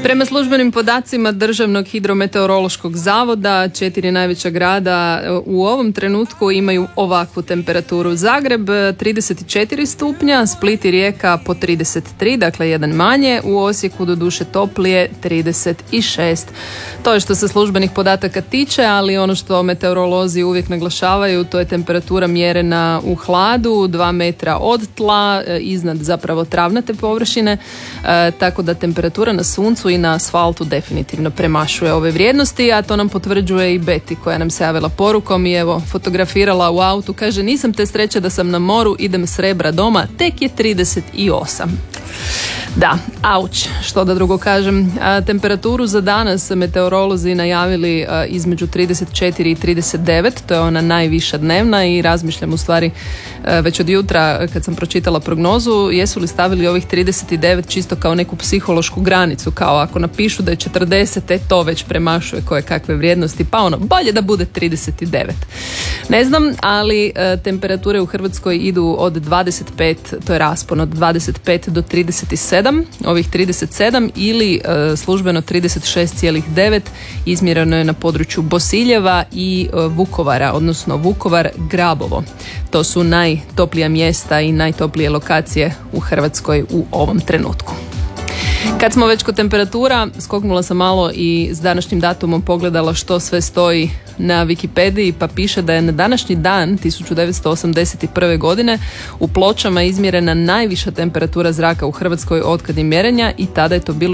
Prema službenim podacima Državnog hidrometeorološkog zavoda, 4 najveća grada u ovom trenutku imaju ovakvu temperaturu. Zagreb 34 stupnja, Split i Rijeka po 33, dakle jedan manje, u Osijeku doduše toplije 36. To je što se službenih podataka tiče, ali ono što meteorolozi uvijek naglašavaju, to je temperatura mjerena u hladu, 2 metra od tla, iznad zapravo travnate površine, tako da temperatura na suncu i na asfaltu definitivno premašuje ove vrijednosti, a to nam potvrđuje i Beti koja nam se javila porukom i evo fotografirala u autu, kaže nisam te sreće da sam na moru, idem s Rebra doma, tek je 38. Da, auć, što da drugo kažem. Temperaturu za danas meteorolozi najavili između 34 i 39, to je ona najviša dnevna i razmišljam u stvari već od jutra kad sam pročitala prognozu, jesu li stavili ovih 39 čisto kao neku psihološku granicu, kao ako napišu da je 40, to već premašuje koje kakve vrijednosti, pa ono, bolje da bude 39. Ne znam, ali temperature u Hrvatskoj idu od 25, to je raspon od 25 do 37, ovih 37 ili službeno 36,9 izmjereno je na području Bosiljeva i Vukovara, odnosno Vukovar-Grabovo. To su najtoplija mjesta i najtoplije lokacije u Hrvatskoj u ovom trenutku. Kad smo već kod temperatura, skoknula sam malo i s današnjim datumom pogledala što sve stoji na Wikipediji, pa piše da je na današnji dan 1981. godine u Pločama izmjerena najviša temperatura zraka u Hrvatskoj otkad je mjerenja i tada je to bilo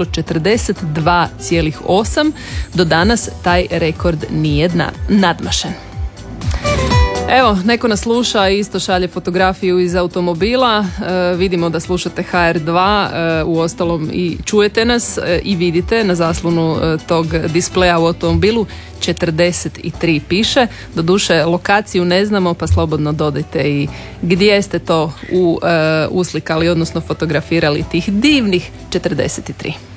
42,8. Do danas taj rekord nije nadmašen. Evo, neko nas sluša i isto šalje fotografiju iz automobila. Vidimo da slušate HR2, uostalom i čujete nas i vidite na zaslonu tog displeja u automobilu 43 piše. Doduše, lokaciju ne znamo, pa slobodno dodajte i gdje ste to uslikali, odnosno fotografirali tih divnih 43.